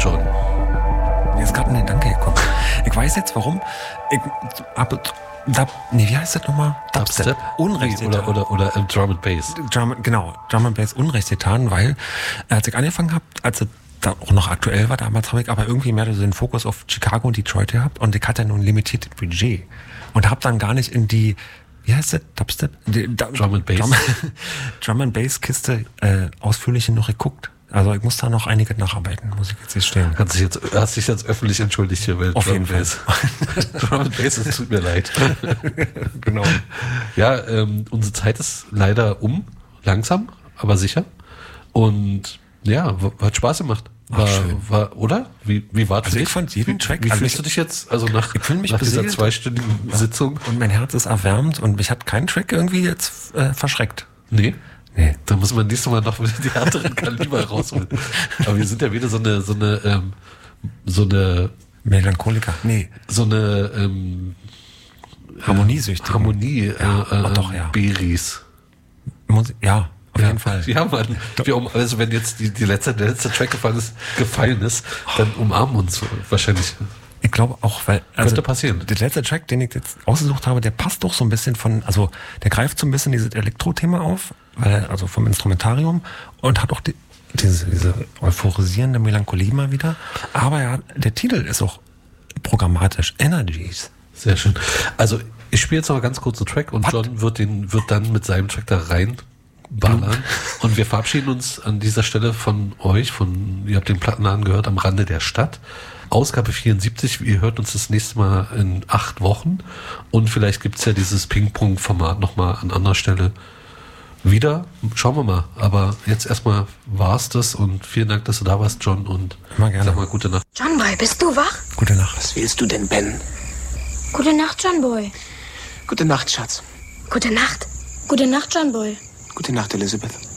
John? Mir ist gerade ein Gedanke gekommen. Ich weiß jetzt, warum. Wie heißt das nochmal? Dubstep? Unrecht getan. Oder Drum and Bass. Drum and Bass Unrecht getan, weil als ich angefangen habe, als es da auch noch aktuell war, damals habe ich aber irgendwie mehr so den Fokus auf Chicago und Detroit gehabt und ich hatte ja nur ein limitiertes Budget und habe dann gar nicht in die, wie heißt das? Dubstep? Drum and Bass. Drum and Bass Kiste ausführlich noch geguckt. Also ich muss da noch einige nacharbeiten, muss ich jetzt stehen. Hast dich jetzt öffentlich entschuldigt hier, weil auf jeden Fall. Drum and Bass, es tut mir leid. Genau. Ja, unsere Zeit ist leider langsam, aber sicher. Und ja, hat Spaß gemacht. Oder? Wie war das? Also ich fand jeden Track. Wie fühlst du dich jetzt? Also nach dieser 2-stündigen Sitzung? Und mein Herz ist erwärmt und mich hat kein Track irgendwie jetzt verschreckt. Nee. Da muss man nächstes Mal noch wieder die härteren Kaliber rausholen. Aber wir sind ja wieder so eine Melancholiker. Nee. So eine Harmoniesüchtige. Doch, ja. Beris. Ja, auf jeden Fall. Ja, Mann. Also wenn jetzt der letzte Track gefallen ist, dann umarmen uns wahrscheinlich. Ich glaube auch, weil... Könnte passieren. Der letzte Track, den ich jetzt ausgesucht habe, der passt doch so ein bisschen der greift so ein bisschen dieses Elektro-Thema auf, also vom Instrumentarium und hat auch diese euphorisierende Melancholie mal wieder. Aber ja, der Titel ist auch programmatisch. Energies. Sehr schön. Also ich spiele jetzt noch ganz kurz einen Track und John wird dann mit seinem Track da reinballern. Und wir verabschieden uns an dieser Stelle von euch, ihr habt den Plattenladen gehört, am Rande der Stadt. Ausgabe 74, ihr hört uns das nächste Mal in 8 Wochen und vielleicht gibt's ja dieses Ping-Pong-Format nochmal an anderer Stelle wieder. Schauen wir mal. Aber jetzt erstmal war's das und vielen Dank, dass du da warst, John, und immer gerne. Sag mal gute Nacht. John Boy, bist du wach? Gute Nacht. Was willst du denn, Ben? Gute Nacht, John Boy. Gute Nacht, Schatz. Gute Nacht. Gute Nacht, John Boy. Gute Nacht, Elizabeth.